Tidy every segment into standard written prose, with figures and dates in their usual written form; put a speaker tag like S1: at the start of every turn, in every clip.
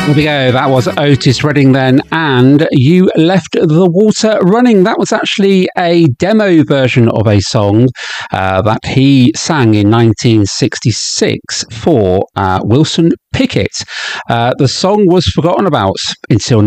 S1: There we go. That was Otis Redding then, and You Left the Water Running. That was actually a demo version of a song that he sang in 1966 for Wilson Pickett. The song was forgotten about until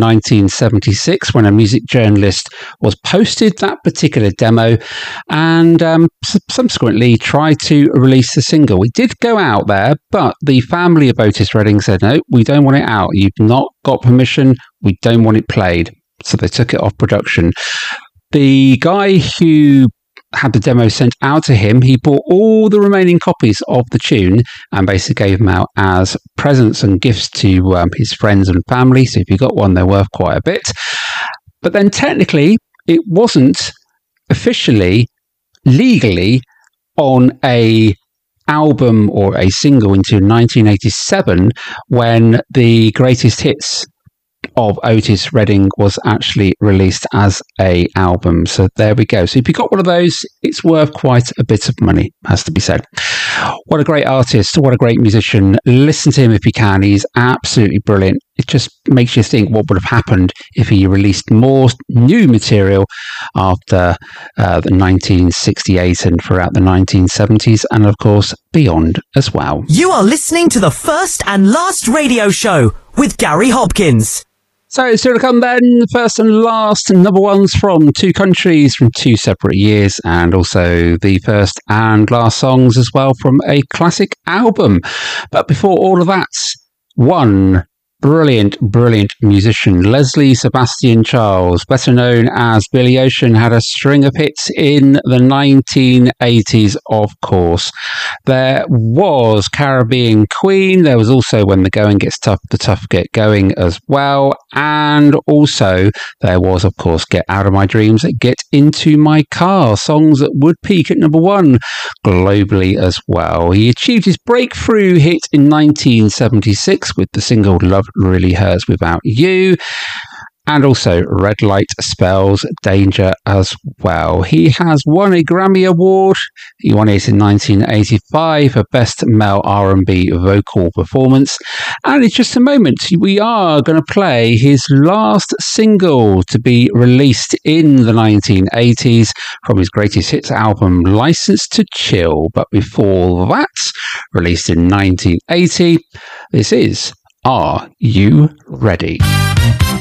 S1: 1976 when a music journalist was posted that particular demo and subsequently tried to release the single. It did go out there, but the family of Otis Redding said, no, we don't want it out. You've not got permission. We don't want it played. So they took it off production. The guy who had the demo sent out to him, he bought all the remaining copies of the tune and basically gave them out as presents and gifts to his friends and family. So if you got one, they're worth quite a bit. But then technically, it wasn't officially, legally on a album or a single until 1987 when the greatest hits of Otis Redding was actually released as a album. So there we go. So if you got one of those, it's worth quite a bit of money, has to be said. What a great artist. What a great musician. Listen to him if you can. He's absolutely brilliant. It just makes you think what would have happened if he released more new material after the 1968 and throughout the 1970s and, of course, beyond as well.
S2: You are listening to the First and Last Radio Show with Gary Hopkins.
S1: So still to come then, first and last number ones from two countries from two separate years, and also the first and last songs as well from a classic album. But before all of that, one brilliant musician, Leslie Sebastian Charles, better known as Billy Ocean, had a string of hits in the 1980s, of course. There was Caribbean Queen. There was also When the Going Gets Tough, the Tough Get Going as well. And also there was, of course, Get Out of My Dreams, Get Into My Car, songs that would peak at number one globally as well. He achieved his breakthrough hit in 1976 with the single Love Really Hurts Without You, and also Red Light Spells Danger as well. He has won a Grammy Award. He won it in 1985 for Best Male R&B Vocal Performance. And in just a moment, we are going to play his last single to be released in the 1980s from his greatest hits album, License to Chill. But before that, released in 1980, this is Are You Ready?